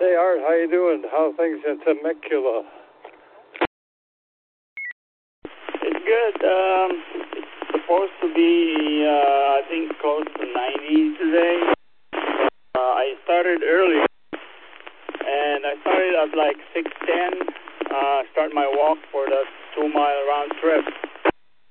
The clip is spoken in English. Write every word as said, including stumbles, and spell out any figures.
Hey Art, how you doing? How are things in Temecula? It's good. Um, it's supposed to be, uh, I think, close to ninety today. Uh, I started early, and I started at like six ten. Uh, start my walk for the two-mile round trip.